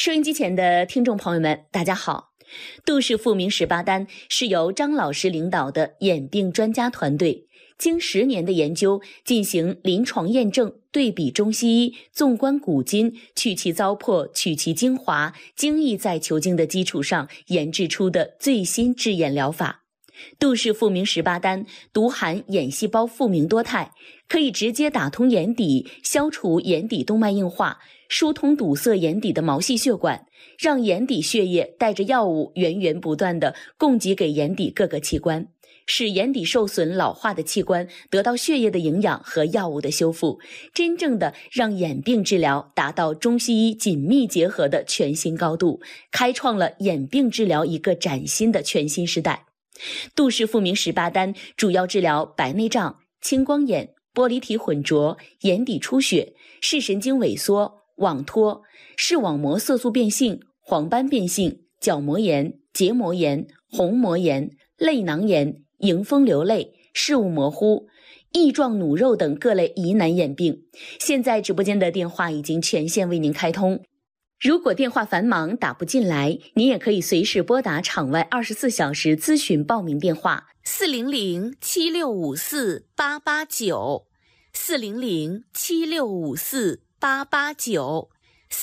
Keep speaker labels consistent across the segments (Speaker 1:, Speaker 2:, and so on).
Speaker 1: 收音机前的听众朋友们，大家好。杜氏复明18单是由张老师领导的眼病专家团队，经10年的研究，进行临床验证，对比中西医，纵观古今，去其糟粕，取其精华，精益在求精的基础上研制出的最新治眼疗法。杜氏复明18单独含眼细胞复明多肽，可以直接打通眼底，消除眼底动脉硬化，疏通堵塞眼底的毛细血管，让眼底血液带着药物源源不断地供给给眼底各个器官，使眼底受损老化的器官得到血液的营养和药物的修复，真正的让眼病治疗达到中西医紧密结合的全新高度，开创了眼病治疗一个崭新的全新时代。杜氏复明18单主要治疗白内障、青光眼、玻璃体混浊、眼底出血、视神经萎缩、网脱、视网膜色素变性、黄斑变性、角膜炎、结膜炎、虹膜炎、泪囊炎、迎风流泪、视物模糊、翼状弩肉等各类疑难眼病。现在直播间的电话已经全线为您开通，如果电话繁忙打不进来，您也可以随时拨打场外24小时咨询报名电话400-7654-889 400-7654-889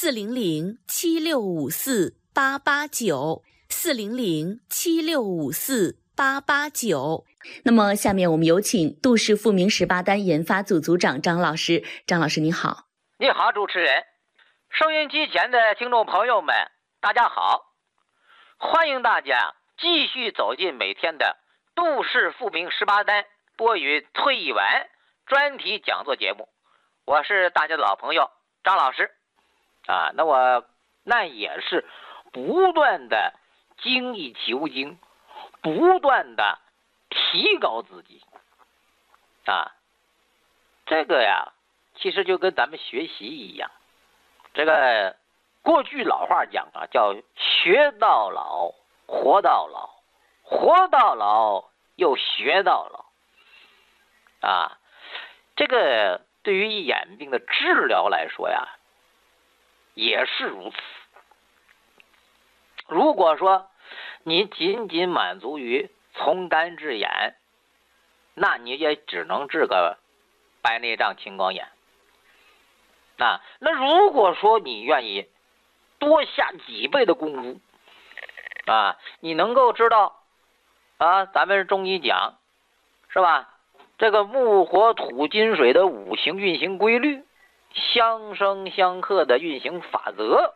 Speaker 1: 400-7654-889 400-7654-889。那么下面我们有请杜氏复明18单研发组组长张老师。张老师你好。
Speaker 2: 你好，主持人。收音机前的听众朋友们，大家好！欢迎大家继续走进每天的杜氏复明18单播语退役完专题讲座节目。我是大家的老朋友张老师那我也是不断的精益求精，不断的提高自己这个其实就跟咱们学习一样。这个过去老话讲叫学到老，活到老，活到老又学到老这个对于眼病的治疗来说也是如此。如果说你仅仅满足于从干治眼，那你也只能治个白内障、青光眼那如果说你愿意多下几倍的功夫你能够知道咱们中医讲是吧，这个木火土金水的五行运行规律，相生相克的运行法则，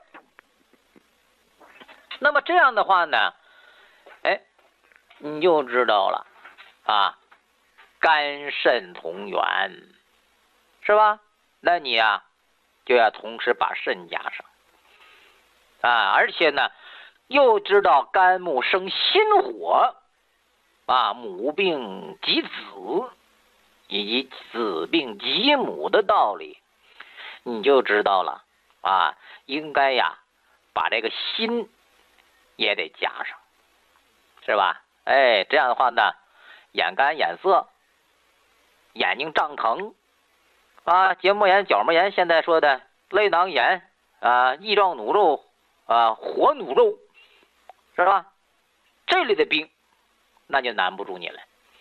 Speaker 2: 那么这样的话呢你就知道了肝肾同源是吧，那你就要同时把肾加上而且呢又知道肝木生心火母病及子以及子病及母的道理，你就知道了应该把这个心也得加上是吧，这样的话呢眼干眼涩，眼睛胀疼结膜炎、角膜炎，现在说的泪囊炎翼状弩肉活弩肉是吧，这类的病那就难不住你了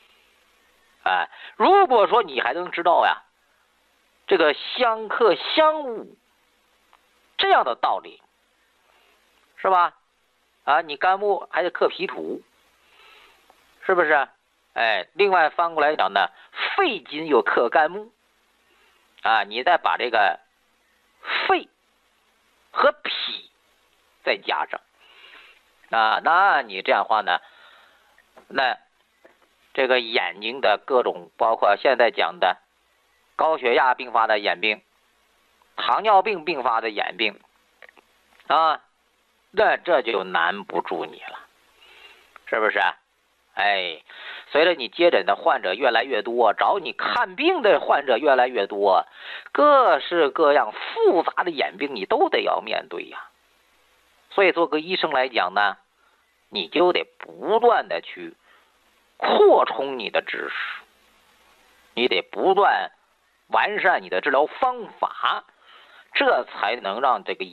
Speaker 2: 如果说你还能知道这个相克相恶这样的道理是吧你肝木还得克脾土是不是另外翻过来讲呢，肺金又克肝木你再把这个肺和脾再加上那你这样的话呢，那这个眼睛的各种，包括现在讲的高血压并发的眼病、糖尿病并发的眼病那这就难不住你了，是不是随着你接诊的患者越来越多，找你看病的患者越来越多，各式各样复杂的眼病你都得要面对所以做个医生来讲呢，你就得不断的去扩充你的知识，你得不断完善你的治疗方法，这才能让这个